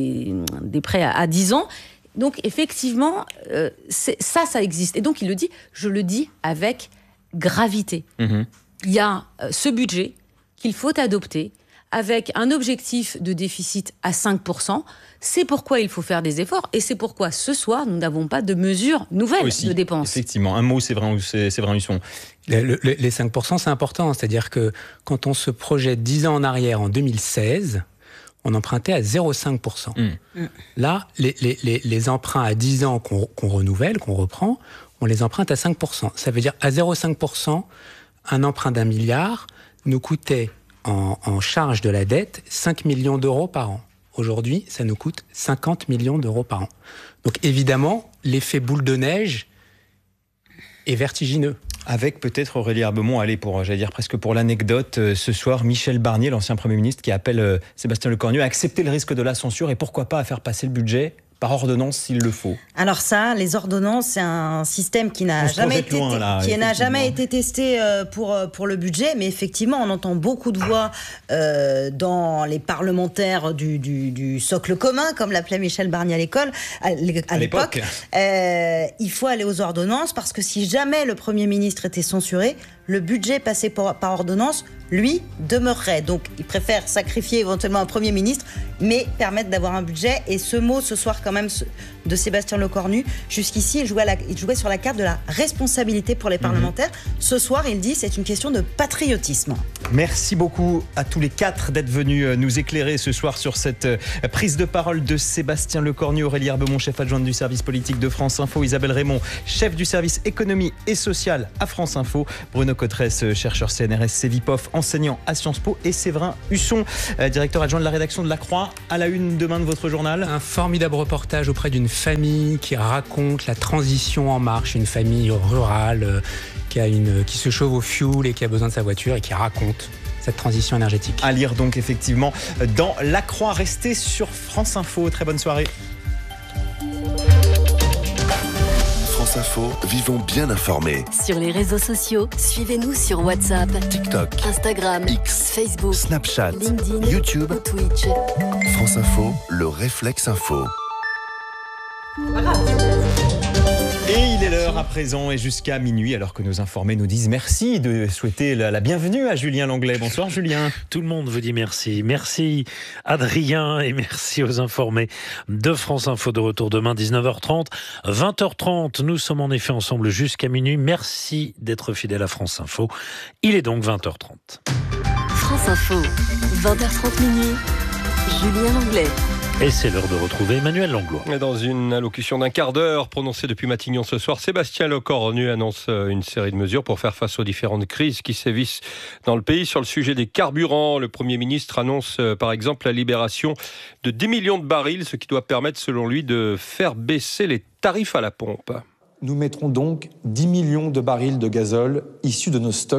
des prêts à 10 ans. Donc effectivement, ça existe. Et donc il le dit, je le dis avec gravité. Il y a ce budget qu'il faut adopter avec un objectif de déficit à 5%. C'est pourquoi il faut faire des efforts et c'est pourquoi ce soir, nous n'avons pas de mesures nouvelles de dépenses. Effectivement, un mot, c'est vrai, Husson. Les 5%, c'est important. C'est-à-dire que quand on se projette 10 ans en arrière, en 2016, on empruntait à 0,5%. Là, les emprunts à 10 ans qu'on renouvelle, qu'on reprend, on les emprunte à 5%. Ça veut dire à 0,5%, un emprunt d'1 milliard nous coûtait en charge de la dette 5 millions d'euros par an. Aujourd'hui, ça nous coûte 50 millions d'euros par an. Donc évidemment, l'effet boule de neige est vertigineux. Avec peut-être Aurélie Herbemont, presque pour l'anecdote, ce soir, Michel Barnier, l'ancien Premier ministre, qui appelle Sébastien Lecornu à accepter le risque de la censure et pourquoi pas à faire passer le budget par ordonnance s'il le faut. Alors ça, les ordonnances, c'est un système qui n'a jamais été testé pour le budget, mais effectivement, on entend beaucoup de voix dans les parlementaires du socle commun, comme l'appelait Michel Barnier à l'époque. Il faut aller aux ordonnances parce que si jamais le Premier ministre était censuré, le budget passé par ordonnance, lui, demeurerait. Donc, il préfère sacrifier éventuellement un Premier ministre, mais permettre d'avoir un budget. Et ce mot, ce soir, quand même, de Sébastien Lecornu, jusqu'ici, il jouait sur la carte de la responsabilité pour les parlementaires. Ce soir, il dit c'est une question de patriotisme. Merci beaucoup à tous les quatre d'être venus nous éclairer ce soir sur cette prise de parole de Sébastien Lecornu, Aurélie Herbemont, chef adjointe du service politique de France Info, Isabelle Raymond, chef du service économie et social à France Info, Bruno Cotresse, chercheur CNRS Cevipof, enseignant à Sciences Po, et Séverin Husson, directeur adjoint de la rédaction de La Croix, à la une demain de votre journal. Un formidable reportage auprès d'une famille qui raconte la transition en marche, une famille rurale qui se chauffe au fioul et qui a besoin de sa voiture et qui raconte cette transition énergétique. À lire donc effectivement dans La Croix. Restez sur France Info. Très bonne soirée. France Info, vivons bien informés. Sur les réseaux sociaux, suivez-nous sur WhatsApp, TikTok, Instagram, X, Facebook, Snapchat, LinkedIn, YouTube, ou Twitch. France Info, le réflexe info. Et il est l'heure à présent et jusqu'à minuit, alors que nos informés nous disent merci, de souhaiter la bienvenue à Julien Langlais. Bonsoir Julien. Tout le monde vous dit merci. Merci Adrien et merci aux informés de France Info, de retour demain 19h30. 20h30, nous sommes en effet ensemble jusqu'à minuit. Merci d'être fidèle à France Info. Il est donc 20h30. France Info, 20h30 minuit, Julien Langlais. Et c'est l'heure de retrouver Emmanuel Langlois. Dans une allocution d'un quart d'heure prononcée depuis Matignon ce soir, Sébastien Lecornu annonce une série de mesures pour faire face aux différentes crises qui sévissent dans le pays. Sur le sujet des carburants, le Premier ministre annonce par exemple la libération de 10 millions de barils, ce qui doit permettre selon lui de faire baisser les tarifs à la pompe. Nous mettrons donc 10 millions de barils de gazole issus de nos stocks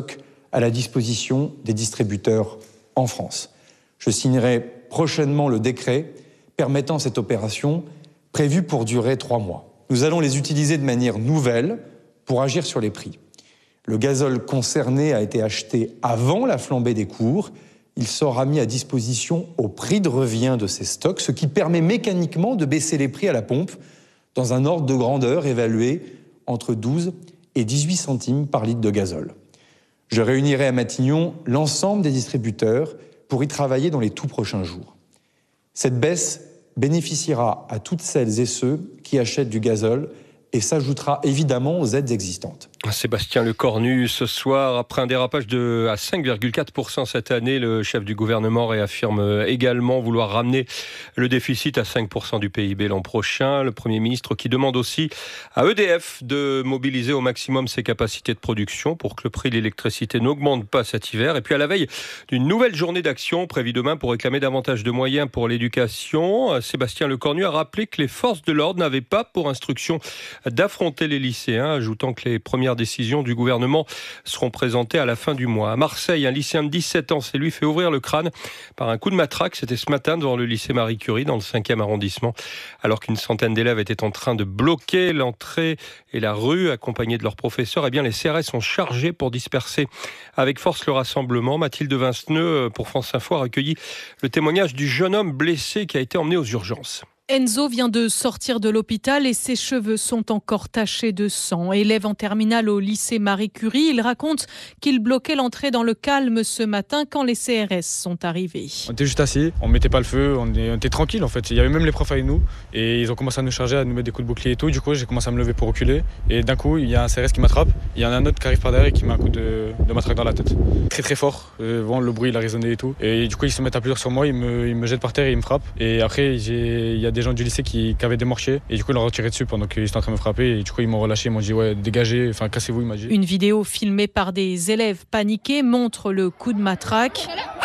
à la disposition des distributeurs en France. Je signerai prochainement le décret permettant cette opération prévue pour durer 3 mois. Nous allons les utiliser de manière nouvelle pour agir sur les prix. Le gazole concerné a été acheté avant la flambée des cours. Il sera mis à disposition au prix de revient de ces stocks, ce qui permet mécaniquement de baisser les prix à la pompe dans un ordre de grandeur évalué entre 12 et 18 centimes par litre de gazole. Je réunirai à Matignon l'ensemble des distributeurs pour y travailler dans les tout prochains jours. Cette baisse bénéficiera à toutes celles et ceux qui achètent du gazole et s'ajoutera évidemment aux aides existantes. Sébastien Lecornu, ce soir, après un dérapage à 5,4% cette année, le chef du gouvernement réaffirme également vouloir ramener le déficit à 5% du PIB l'an prochain. Le Premier ministre qui demande aussi à EDF de mobiliser au maximum ses capacités de production pour que le prix de l'électricité n'augmente pas cet hiver. Et puis à la veille d'une nouvelle journée d'action prévue demain pour réclamer davantage de moyens pour l'éducation, Sébastien Lecornu a rappelé que les forces de l'ordre n'avaient pas pour instruction d'affronter les lycéens, ajoutant que les premières décisions du gouvernement seront présentées à la fin du mois. À Marseille, un lycéen de 17 ans s'est lui fait ouvrir le crâne par un coup de matraque. C'était ce matin devant le lycée Marie Curie dans le 5e arrondissement, alors qu'une centaine d'élèves étaient en train de bloquer l'entrée et la rue, accompagnés de leurs professeurs. Eh bien, les CRS sont chargés pour disperser avec force le rassemblement. Mathilde Vinceneux, pour France Info, a recueilli le témoignage du jeune homme blessé qui a été emmené aux urgences. Enzo vient de sortir de l'hôpital et ses cheveux sont encore tachés de sang. Élève en terminale au lycée Marie Curie, il raconte qu'il bloquait l'entrée dans le calme ce matin quand les CRS sont arrivés. On était juste assis, on mettait pas le feu, on était tranquille en fait. Il y avait même les profs avec nous et ils ont commencé à nous charger, à nous mettre des coups de bouclier et tout. Du coup, j'ai commencé à me lever pour reculer et d'un coup, il y a un CRS qui m'attrape. Il y en a un autre qui arrive par derrière et qui met un coup de matraque dans la tête. Très très fort, bon, le bruit il a résonné et tout. Et du coup, ils se mettent à plusieurs sur moi, ils me jettent par terre et ils me frappent. Et après, il y a des gens du lycée qui avaient démarché et du coup ils l'ont retiré dessus pendant qu'ils étaient en train de me frapper et du coup ils m'ont relâché, ils m'ont dit ouais dégagez, enfin cassez-vous, il m'a dit. Une vidéo filmée par des élèves paniqués montre le coup de matraque.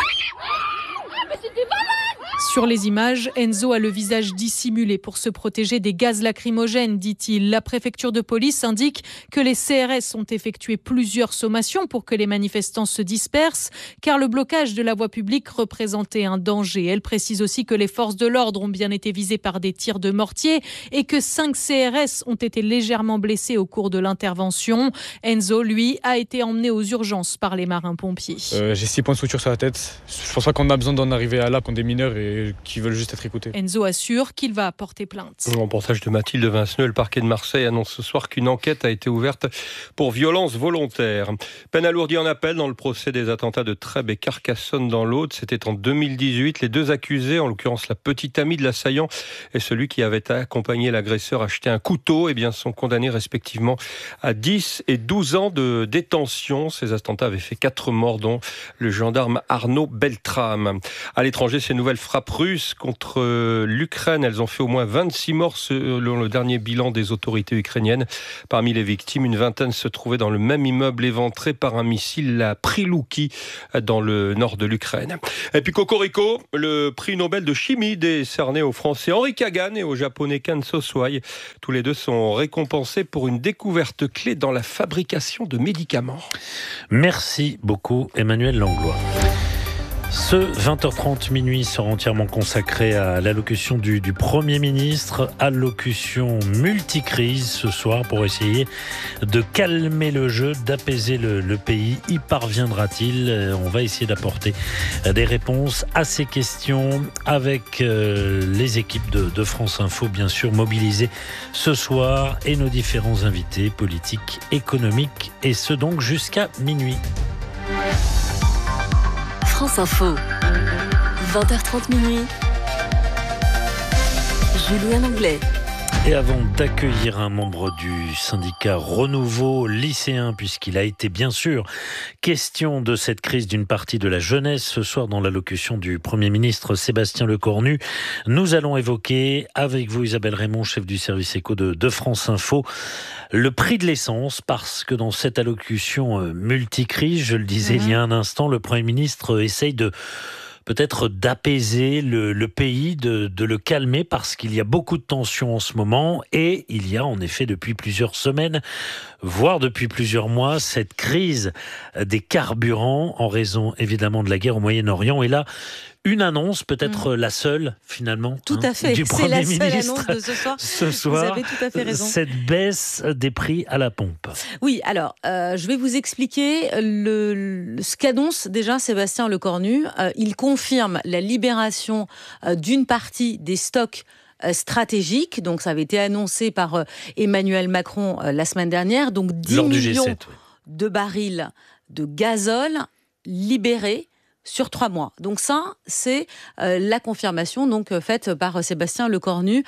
Sur les images, Enzo a le visage dissimulé pour se protéger des gaz lacrymogènes, dit-il. La préfecture de police indique que les CRS ont effectué plusieurs sommations pour que les manifestants se dispersent, car le blocage de la voie publique représentait un danger. Elle précise aussi que les forces de l'ordre ont bien été visées par des tirs de mortier et que 5 CRS ont été légèrement blessés au cours de l'intervention. Enzo, lui, a été emmené aux urgences par les marins-pompiers. J'ai 6 points de suture sur la tête. Je pense pas qu'on a besoin d'en arriver à là quand des mineurs et qui veulent juste être écoutés. Enzo assure qu'il va porter plainte. Reportage de Mathilde Vinceneux. Le parquet de Marseille annonce ce soir qu'une enquête a été ouverte pour violence volontaire. Peine alourdie en appel dans le procès des attentats de Trèbes et Carcassonne dans l'Aude. C'était en 2018. Les 2 accusés, en l'occurrence la petite amie de l'assaillant et celui qui avait accompagné l'agresseur à acheter un couteau, sont condamnés respectivement à 10 et 12 ans de détention. Ces attentats avaient fait 4 morts, dont le gendarme Arnaud Beltrame. À l'étranger, ces nouvelles frappes russes contre l'Ukraine, elles ont fait au moins 26 morts selon le dernier bilan des autorités ukrainiennes. Parmi les victimes, une vingtaine se trouvaient dans le même immeuble éventré par un missile à Prilouki dans le nord de l'Ukraine. Et puis cocorico, le prix Nobel de chimie décerné au Français Henri Kagan et au Japonais Kenzo Swai. Tous les deux sont récompensés pour une découverte clé dans la fabrication de médicaments. Merci beaucoup Emmanuel Langlois. Ce 20h30 minuit sera entièrement consacré à l'allocution du Premier ministre, allocution multicrise ce soir pour essayer de calmer le jeu, d'apaiser le pays. Y parviendra-t-il ? On va essayer d'apporter des réponses à ces questions avec les équipes de France Info, bien sûr, mobilisées ce soir et nos différents invités politiques, économiques et ce donc jusqu'à minuit. France Info, 20h30 minuit. Julien Langlais. Et avant d'accueillir un membre du syndicat Renouveau lycéen, puisqu'il a été bien sûr question de cette crise d'une partie de la jeunesse ce soir dans l'allocution du Premier ministre Sébastien Lecornu, nous allons évoquer avec vous Isabelle Raymond, chef du service éco de France Info, le prix de l'essence, parce que dans cette allocution multicrise, je le disais il y a un instant, le Premier ministre essaye de peut-être d'apaiser le pays, de le calmer, parce qu'il y a beaucoup de tensions en ce moment et il y a en effet depuis plusieurs semaines, voire depuis plusieurs mois, cette crise des carburants en raison évidemment de la guerre au Moyen-Orient. Et là, une annonce, peut-être la seule finalement, tout à fait. Du Premier ministre. C'est la seule annonce de ce soir. Vous avez tout à fait raison. Cette baisse des prix à la pompe. Oui, alors je vais vous expliquer ce qu'annonce déjà Sébastien Lecornu. Il confirme la libération d'une partie des stocks stratégiques. Donc ça avait été annoncé par Emmanuel Macron la semaine dernière. Donc 10 millions G7, de barils de gazole libérés sur 3 mois. Donc ça, c'est la confirmation faite par Sébastien Lecornu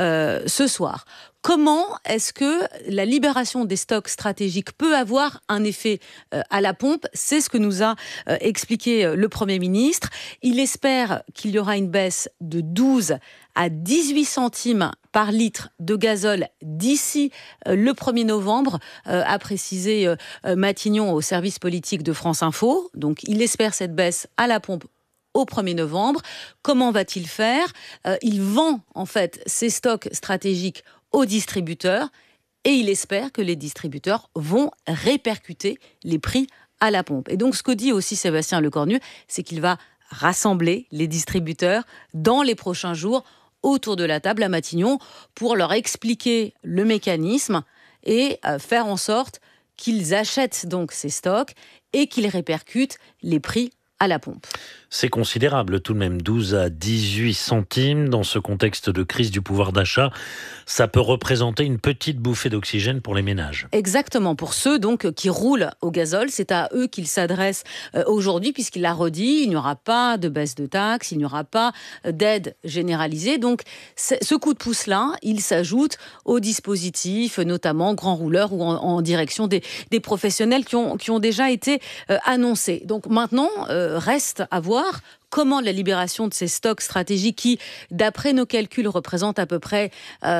ce soir. Comment est-ce que la libération des stocks stratégiques peut avoir un effet à la pompe ? C'est ce que nous a expliqué le Premier ministre. Il espère qu'il y aura une baisse de 12 à 18 centimes par litre de gazole d'ici le 1er novembre, a précisé Matignon au service politique de France Info. Donc il espère cette baisse à la pompe au 1er novembre. Comment va-t-il faire ? Il vend en fait ses stocks stratégiques aux distributeurs et il espère que les distributeurs vont répercuter les prix à la pompe. Et donc ce que dit aussi Sébastien Lecornu, c'est qu'il va rassembler les distributeurs dans les prochains jours autour de la table à Matignon pour leur expliquer le mécanisme et faire en sorte qu'ils achètent donc ces stocks et qu'ils répercutent les prix à la pompe. C'est considérable tout de même, 12 à 18 centimes dans ce contexte de crise du pouvoir d'achat. Ça peut représenter une petite bouffée d'oxygène pour les ménages. Exactement, pour ceux donc qui roulent au gazole, c'est à eux qu'il s'adresse aujourd'hui puisqu'il l'a redit, il n'y aura pas de baisse de taxes, il n'y aura pas d'aide généralisée. Donc ce coup de pouce-là, il s'ajoute aux dispositifs, notamment grands rouleurs ou en direction des professionnels qui ont déjà été annoncés. Donc maintenant, reste à voir comment la libération de ces stocks stratégiques qui, d'après nos calculs, représentent à peu près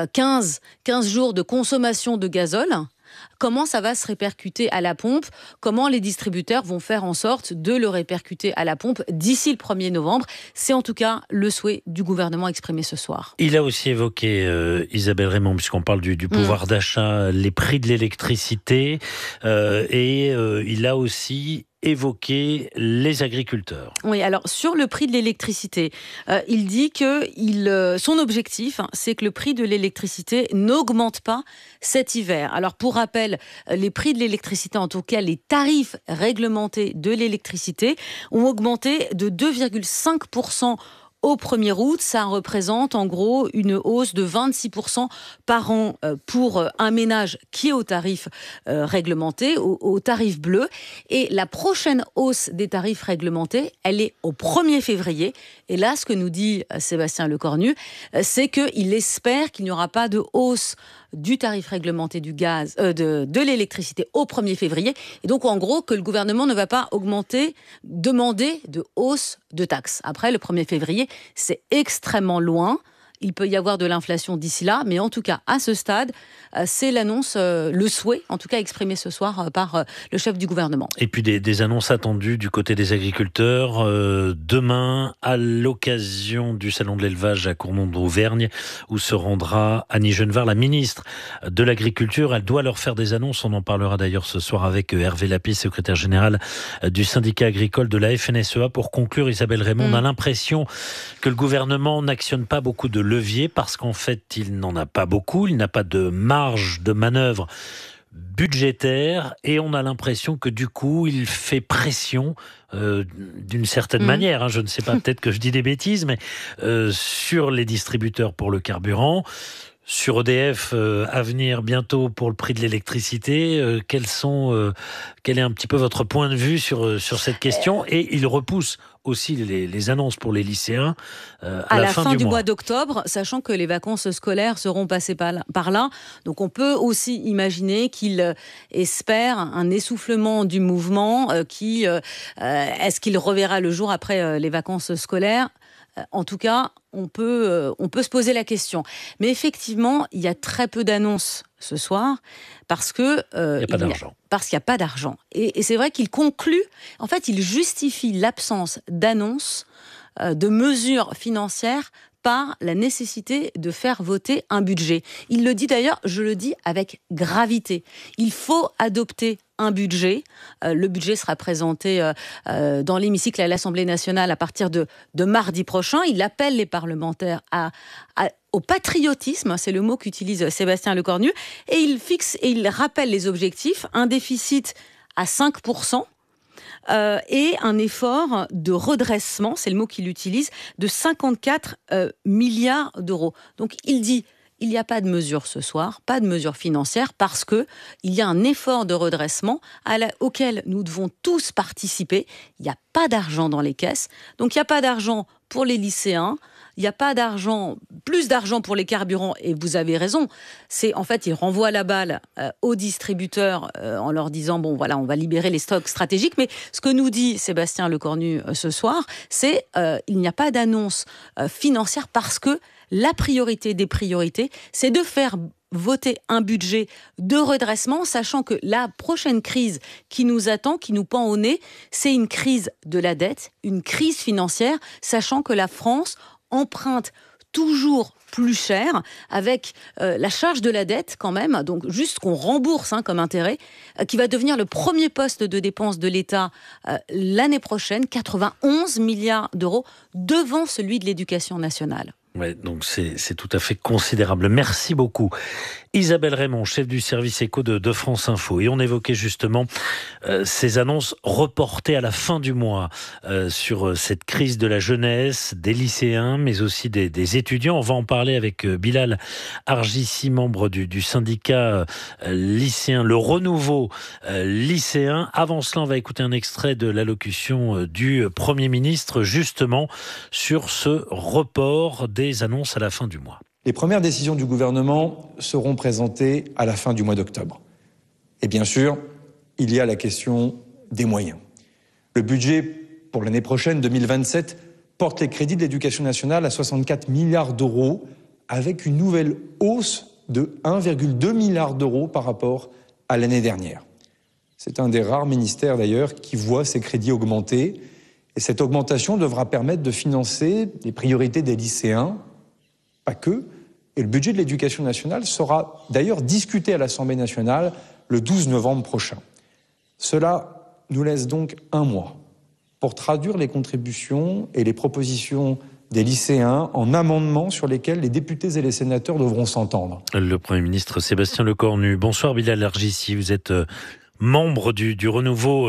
15 jours de consommation de gazole, comment ça va se répercuter à la pompe, comment les distributeurs vont faire en sorte de le répercuter à la pompe d'ici le 1er novembre. C'est en tout cas le souhait du gouvernement exprimé ce soir. Il a aussi évoqué, Isabelle Raymond, puisqu'on parle du pouvoir d'achat, les prix de l'électricité, et il a aussi évoquer les agriculteurs. Oui, alors sur le prix de l'électricité, il dit que son objectif, c'est que le prix de l'électricité n'augmente pas cet hiver. Alors pour rappel, les prix de l'électricité, en tout cas les tarifs réglementés de l'électricité, ont augmenté de 2,5% au 1er août. Ça représente en gros une hausse de 26% par an pour un ménage qui est au tarif réglementé, au tarif bleu. Et la prochaine hausse des tarifs réglementés, elle est au 1er février. Et là, ce que nous dit Sébastien Lecornu, c'est qu'il espère qu'il n'y aura pas de hausse du tarif réglementé du gaz, de l'électricité au 1er février. Et donc, en gros, que le gouvernement ne va pas demander de hausse de taxes. Après, le 1er février, c'est extrêmement loin. Il peut y avoir de l'inflation d'ici là, mais en tout cas, à ce stade, c'est l'annonce, le souhait, en tout cas exprimé ce soir par le chef du gouvernement. Et puis des annonces attendues du côté des agriculteurs. Demain, à l'occasion du Salon de l'élevage à Cournon-d'Auvergne, où se rendra Annie Genevard, la ministre de l'Agriculture. Elle doit leur faire des annonces. On en parlera d'ailleurs ce soir avec Hervé Lapie, secrétaire général du syndicat agricole de la FNSEA. Pour conclure, Isabelle Raymond, on a l'impression que le gouvernement n'actionne pas beaucoup de levier parce qu'en fait, il n'en a pas beaucoup, il n'a pas de marge de manœuvre budgétaire et on a l'impression que du coup, il fait pression d'une certaine manière, je ne sais pas, peut-être que je dis des bêtises, mais sur les distributeurs pour le carburant, sur EDF à venir bientôt pour le prix de l'électricité. Quel est un petit peu votre point de vue sur cette question ? Et il repousse aussi les annonces pour les lycéens à la fin du mois d'octobre, sachant que les vacances scolaires seront passées par là. Donc on peut aussi imaginer qu'il espère un essoufflement du mouvement. Est-ce qu'il reverra le jour après les vacances scolaires ? En tout cas, on peut se poser la question. Mais effectivement, il y a très peu d'annonces ce soir parce que il n'y a pas d'argent. Parce qu'il n'y a pas d'argent. Et c'est vrai qu'il conclut, en fait, il justifie l'absence d'annonces de mesures financières par la nécessité de faire voter un budget. Il le dit d'ailleurs, je le dis avec gravité. Il faut adopter un budget. Le budget sera présenté dans l'hémicycle à l'Assemblée nationale à partir de mardi prochain. Il appelle les parlementaires au patriotisme, c'est le mot qu'utilise Sébastien Lecornu, et il rappelle les objectifs, un déficit à 5%, et un effort de redressement, c'est le mot qu'il utilise, de 54 milliards d'euros. Donc il dit, il n'y a pas de mesure ce soir, pas de mesure financière, parce qu'il y a un effort de redressement auquel nous devons tous participer. Il n'y a pas d'argent dans les caisses, donc il n'y a pas d'argent pour les lycéens, il n'y a pas d'argent, plus d'argent pour les carburants, et vous avez raison. En fait, il renvoie la balle aux distributeurs en leur disant, bon voilà, on va libérer les stocks stratégiques. Mais ce que nous dit Sébastien Lecornu ce soir, c'est il n'y a pas d'annonce financière parce que la priorité des priorités, c'est de faire voter un budget de redressement, sachant que la prochaine crise qui nous attend, qui nous pend au nez, c'est une crise de la dette, une crise financière, sachant que la France emprunte toujours plus cher, avec la charge de la dette quand même, donc juste qu'on rembourse comme intérêt, qui va devenir le premier poste de dépense de l'État l'année prochaine, 91 milliards d'euros, devant celui de l'éducation nationale. Ouais, donc c'est tout à fait considérable. Merci beaucoup. Isabelle Raymond, chef du service éco de France Info. Et on évoquait justement ces annonces reportées à la fin du mois sur cette crise de la jeunesse, des lycéens, mais aussi des étudiants. On va en parler avec Bilal Argissi, membre du syndicat lycéen, le renouveau lycéen. Avant cela, on va écouter un extrait de l'allocution du Premier ministre, justement, sur ce report des annonces à la fin du mois. Les premières décisions du gouvernement seront présentées à la fin du mois d'octobre. Et bien sûr, il y a la question des moyens. Le budget pour l'année prochaine, 2027, porte les crédits de l'éducation nationale à 64 milliards d'euros, avec une nouvelle hausse de 1,2 milliard d'euros par rapport à l'année dernière. C'est un des rares ministères d'ailleurs qui voit ses crédits augmenter. Et cette augmentation devra permettre de financer les priorités des lycéens, pas que. Et le budget de l'éducation nationale sera d'ailleurs discuté à l'Assemblée nationale le 12 novembre prochain. Cela nous laisse donc un mois pour traduire les contributions et les propositions des lycéens en amendements sur lesquels les députés et les sénateurs devront s'entendre. Le Premier ministre Sébastien Lecornu. Bonsoir Bilal Argissi, vous êtes membre du renouveau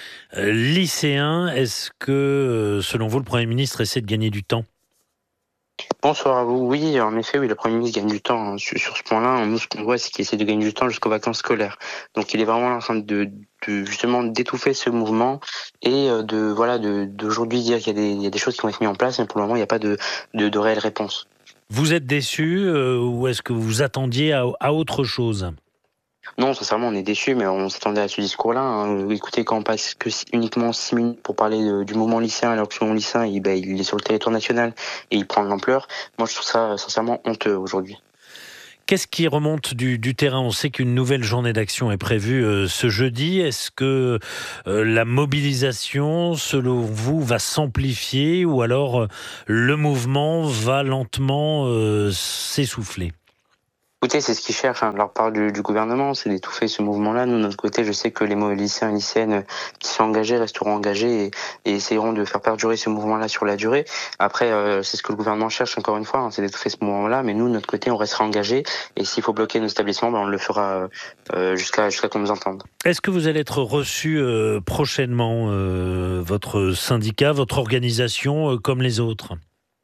lycéen. Est-ce que, selon vous, le Premier ministre essaie de gagner du temps ? Bonsoir à vous. Oui, en effet, oui, le Premier ministre gagne du temps. Sur ce point-là, nous, ce qu'on voit, c'est qu'il essaie de gagner du temps jusqu'aux vacances scolaires. Donc, il est vraiment en train de justement d'étouffer ce mouvement et d'aujourd'hui dire qu'il y a des choses qui vont être mises en place, mais pour le moment, il n'y a pas de réelle réponse. Vous êtes déçu ou est-ce que vous vous attendiez à autre chose ? Non, sincèrement, on est déçus, mais on s'attendait à ce discours-là. Écoutez, quand on passe uniquement 6 minutes pour parler du mouvement lycéen, alors que le lycéen, il est sur le territoire national et il prend de l'ampleur, moi je trouve ça sincèrement honteux aujourd'hui. Qu'est-ce qui remonte du terrain ? On sait qu'une nouvelle journée d'action est prévue ce jeudi. Est-ce que la mobilisation, selon vous, va s'amplifier ou alors le mouvement va lentement s'essouffler ? Écoutez, c'est ce qu'ils cherchent de leur part du gouvernement, c'est d'étouffer ce mouvement-là. Nous, de notre côté, je sais que les lycéens et lycéennes qui sont engagés resteront engagés et essayeront de faire perdurer ce mouvement-là sur la durée. Après, c'est ce que le gouvernement cherche, encore une fois, c'est d'étouffer ce mouvement-là, mais nous, de notre côté, on restera engagés et s'il faut bloquer nos établissements, on le fera jusqu'à qu'on nous entende. Est-ce que vous allez être reçu prochainement, votre syndicat, votre organisation, comme les autres ?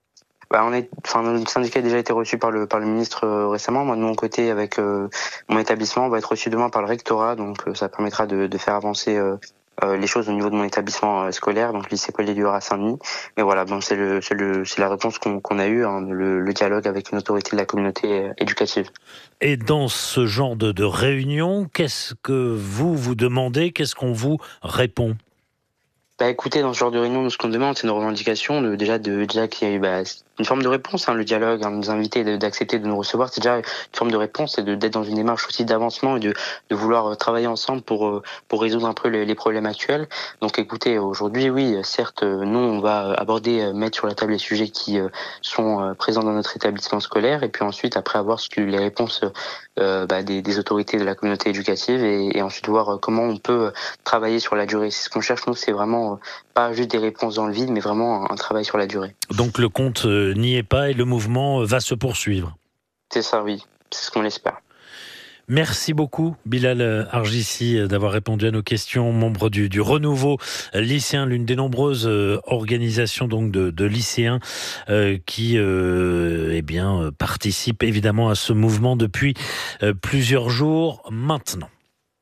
Notre syndicat a déjà été reçu par le ministre récemment. Moi, de mon côté, avec mon établissement, on va être reçu demain par le rectorat, donc ça permettra de faire avancer les choses au niveau de mon établissement scolaire, donc lycée Paul Éluard à Saint-Denis. Mais voilà, c'est la réponse qu'on a eue, le dialogue avec une autorité de la communauté éducative. Et dans ce genre de réunion, qu'est-ce que vous demandez ? Qu'est-ce qu'on vous répond ? Écoutez, dans ce genre de réunion, nous, ce qu'on demande, c'est une revendication, déjà qu'il y a eu une forme de réponse, le dialogue, nous inviter d'accepter de nous recevoir, c'est déjà une forme de réponse, c'est d'être dans une démarche aussi d'avancement et de vouloir travailler ensemble pour résoudre un peu les problèmes actuels. Donc écoutez, aujourd'hui, oui, certes, nous, on va aborder, mettre sur la table les sujets qui sont présents dans notre établissement scolaire, et puis ensuite, après avoir les réponses des autorités de la communauté éducative, et ensuite voir comment on peut travailler sur la durée. C'est ce qu'on cherche, nous, c'est vraiment pas juste des réponses dans le vide, mais vraiment un travail sur la durée. Donc le compte n'y est pas et le mouvement va se poursuivre. C'est ça, oui. C'est ce qu'on l'espère. Merci beaucoup, Bilal Argissi, d'avoir répondu à nos questions. Membre du Renouveau lycéen, l'une des nombreuses organisations donc de lycéens qui participent évidemment à ce mouvement depuis plusieurs jours maintenant.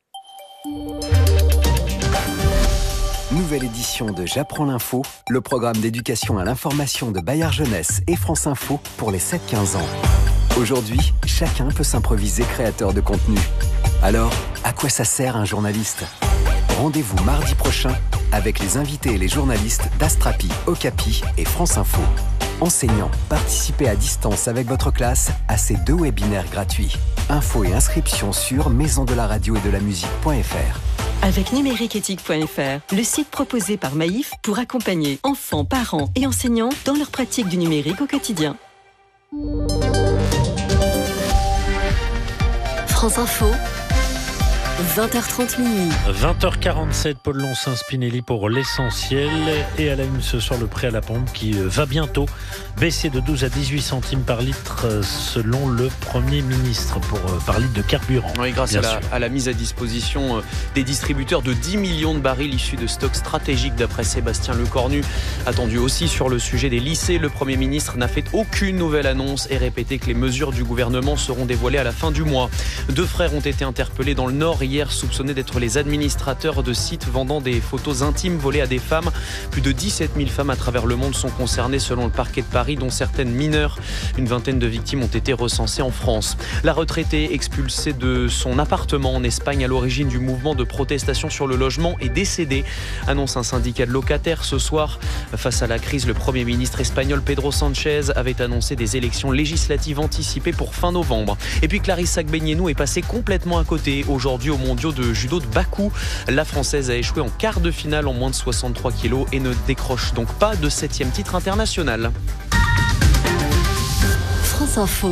Nouvelle édition de J'apprends l'info, le programme d'éducation à l'information de Bayard Jeunesse et France Info pour les 7-15 ans. Aujourd'hui, chacun peut s'improviser créateur de contenu. Alors, à quoi ça sert un journaliste ? Rendez-vous mardi prochain avec les invités et les journalistes d'Astrapi, Okapi et France Info. Enseignants, participez à distance avec votre classe à ces 2 webinaires gratuits. Infos et inscriptions sur maisondelaradio-et-de-la-musique.fr. Avec numériqueéthique.fr, le site proposé par Maïf pour accompagner enfants, parents et enseignants dans leur pratique du numérique au quotidien. France Info, 20h30 minuit. 20h47, Paul Loncin-Spinelli pour l'essentiel. Et à la une ce soir, le prix à la pompe qui va bientôt baisser de 12 à 18 centimes par litre selon le Premier ministre par litre de carburant. Oui, grâce à la mise à disposition des distributeurs de 10 millions de barils issus de stocks stratégiques d'après Sébastien Lecornu. Attendu aussi sur le sujet des lycées, le Premier ministre n'a fait aucune nouvelle annonce et répété que les mesures du gouvernement seront dévoilées à la fin du mois. 2 frères ont été interpellés dans le Nord hier, soupçonnés d'être les administrateurs de sites vendant des photos intimes volées à des femmes. Plus de 17 000 femmes à travers le monde sont concernées selon le parquet de Paris, dont certaines mineures. Une vingtaine de victimes ont été recensées en France. La retraitée expulsée de son appartement en Espagne à l'origine du mouvement de protestation sur le logement est décédée, annonce un syndicat de locataires ce soir. Face à la crise, le Premier ministre espagnol Pedro Sánchez avait annoncé des élections législatives anticipées pour fin novembre. Et puis Clarissa Agbenienou est passée complètement à côté aujourd'hui aux mondiaux de judo de Bakou. La Française a échoué en quart de finale en moins de 63 kilos et ne décroche donc pas de 7e titre international. France Info.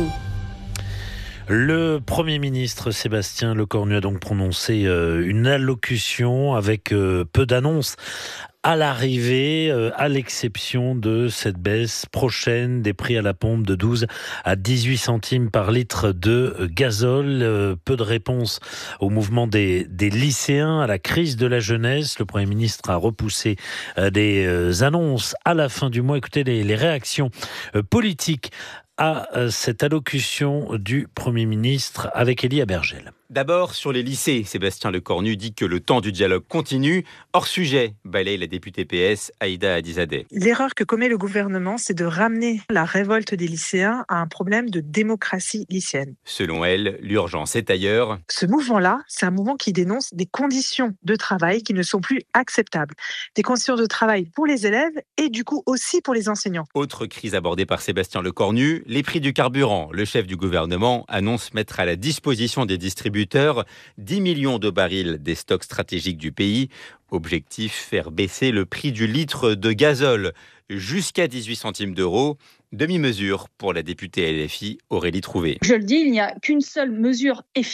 Le Premier ministre Sébastien Lecornu a donc prononcé une allocution avec peu d'annonces à l'arrivée, à l'exception de cette baisse prochaine des prix à la pompe de 12 à 18 centimes par litre de gazole. Peu de réponses au mouvement des lycéens, à la crise de la jeunesse. Le Premier ministre a repoussé des annonces à la fin du mois. Écoutez les réactions politiques à cette allocution du Premier ministre avec Élie Abergel. D'abord, sur les lycées, Sébastien Lecornu dit que le temps du dialogue continue. Hors sujet, balaye la députée PS Aïda Hadizadeh. L'erreur que commet le gouvernement, c'est de ramener la révolte des lycéens à un problème de démocratie lycéenne. Selon elle, l'urgence est ailleurs. Ce mouvement-là, c'est un mouvement qui dénonce des conditions de travail qui ne sont plus acceptables. Des conditions de travail pour les élèves et du coup aussi pour les enseignants. Autre crise abordée par Sébastien Lecornu, les prix du carburant. Le chef du gouvernement annonce mettre à la disposition des distributeurs 10 millions de barils des stocks stratégiques du pays. Objectif, faire baisser le prix du litre de gazole jusqu'à 18 centimes d'euros. Demi-mesure pour la députée LFI Aurélie Trouvé. Je le dis, il n'y a qu'une seule mesure efficace